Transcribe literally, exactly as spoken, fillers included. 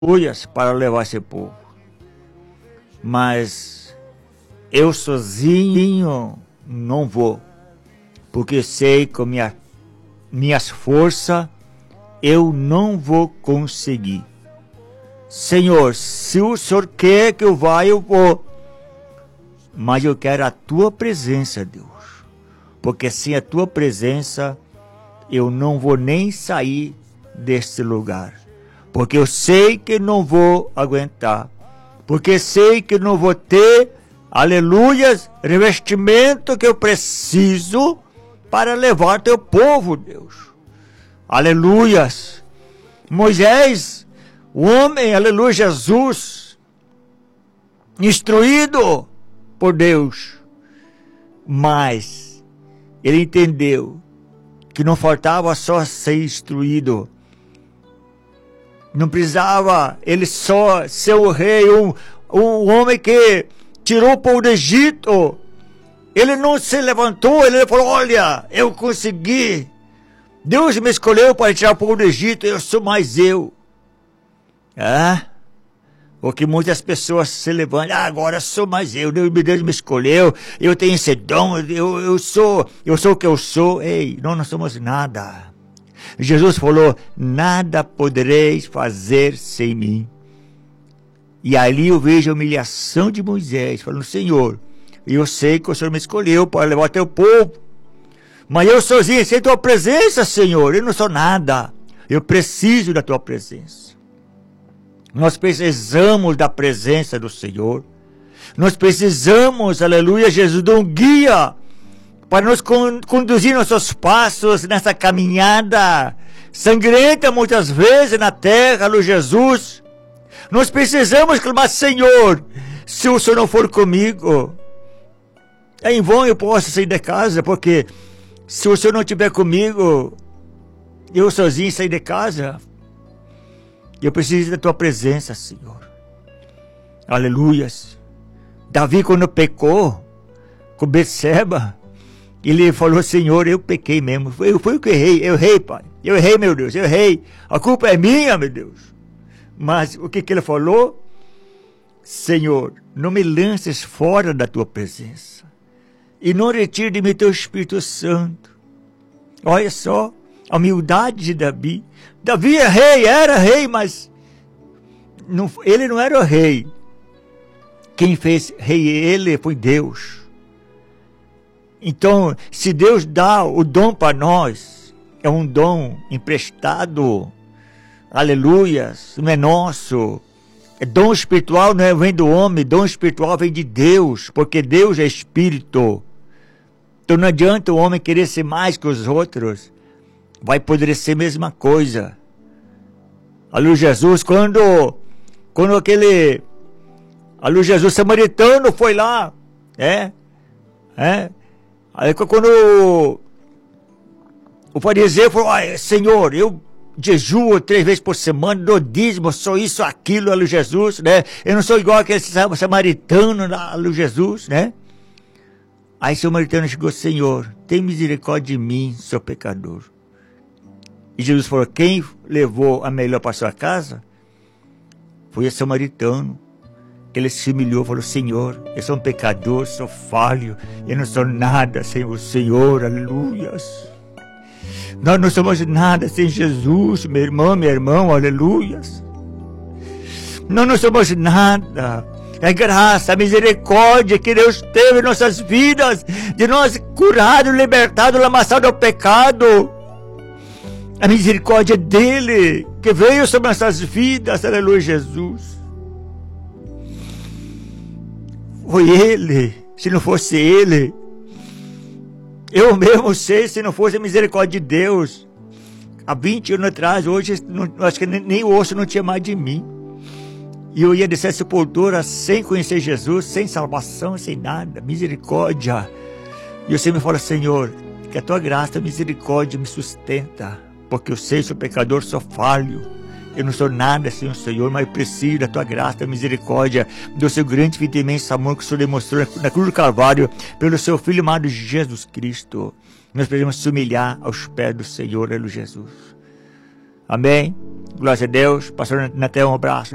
aleluias para levar esse povo. Mas eu sozinho não vou, porque sei que com minha, minhas forças eu não vou conseguir. Senhor, se o Senhor quer que eu vá, eu vou. Mas eu quero a tua presença, Deus. Porque sem a tua presença, eu não vou nem sair deste lugar. Porque eu sei que não vou aguentar. Porque sei que não vou ter, aleluias, revestimento que eu preciso para levar teu povo, Deus. Aleluias. Moisés, o homem, aleluia, Jesus, instruído por Deus, mas ele entendeu que não faltava só ser instruído, não precisava ele só ser o rei, um, um homem que tirou o povo do Egito. Ele não se levantou, ele falou: olha, eu consegui, Deus me escolheu para tirar o povo do Egito, eu sou mais eu. Ah, porque muitas pessoas se levantam: ah, agora sou mais eu, Deus, Deus me escolheu, eu tenho esse dom, eu, eu sou, eu sou o que eu sou. Ei, nós não somos nada. Jesus falou: nada podereis fazer sem mim. E ali eu vejo a humilhação de Moisés, falando: Senhor, eu sei que o Senhor me escolheu para levar teu povo, mas eu sozinho, sem tua presença, Senhor, eu não sou nada. Eu preciso da tua presença. Nós precisamos da presença do Senhor. Nós precisamos, aleluia, Jesus, de um guia para nos conduzir nossos passos nessa caminhada sangrenta muitas vezes na terra, aleluia, Jesus. Nós precisamos clamar: Senhor, se o Senhor não for comigo, é em vão eu posso sair de casa, porque se o Senhor não estiver comigo, eu sozinho sair de casa. Eu preciso da tua presença, Senhor. Aleluias. Davi, quando pecou com Betseba, ele falou: Senhor, eu pequei mesmo. Eu fui o que errei. Eu errei, Pai. Eu errei, meu Deus. Eu errei. A culpa é minha, meu Deus. Mas o que, que ele falou? Senhor, não me lances fora da tua presença. E não retire de mim teu Espírito Santo. Olha só a humildade de Davi. Davi é rei, era rei, mas não, ele não era o rei. Quem fez rei ele foi Deus. Então, se Deus dá o dom para nós, é um dom emprestado, aleluias, não é nosso. É dom espiritual, não é, vem do homem, dom espiritual vem de Deus, porque Deus é Espírito. Então não adianta o homem querer ser mais que os outros, vai poder ser a mesma coisa. Aleluia, Jesus, quando, quando aquele, aleluia, Jesus samaritano foi lá, é, é, aí quando o, o fariseu falou: ah, Senhor, eu jejuo três vezes por semana, dou dízimo, sou isso, aquilo, aleluia, Jesus, né? Eu não sou igual aquele samaritano, aleluia, Jesus, né? Aí o samaritano chegou: Senhor, tem misericórdia de mim, sou pecador. E Jesus falou: quem levou a melhor para sua casa foi esse samaritano. Ele se humilhou e falou: Senhor, eu sou um pecador, sou falho, eu não sou nada sem o Senhor, aleluias. Nós não somos nada sem Jesus, meu irmão, meu irmão, aleluias. Nós não somos nada. É graça, misericórdia que Deus teve em nossas vidas, de nós curado, libertado, lamaçado ao pecado. A misericórdia dele que veio sobre nossas vidas, aleluia, Jesus. Foi ele. Se não fosse ele, eu mesmo sei, se não fosse a misericórdia de Deus, há vinte anos atrás, hoje, não, acho que nem, nem o osso não tinha mais de mim. E eu ia descer a sepultura sem conhecer Jesus, sem salvação, sem nada, misericórdia. E eu sempre falo: Senhor, que a tua graça, a misericórdia me sustenta, porque eu sei, sou pecador, sou falho. Eu não sou nada sem o Senhor, mas eu preciso da tua graça, da misericórdia, do seu grande e imenso amor que o Senhor demonstrou na cruz do Calvário, pelo seu Filho amado Jesus Cristo. Nós precisamos se humilhar aos pés do Senhor, aleluia, Jesus. Amém? Glória a Deus. Pastor Natel, um abraço.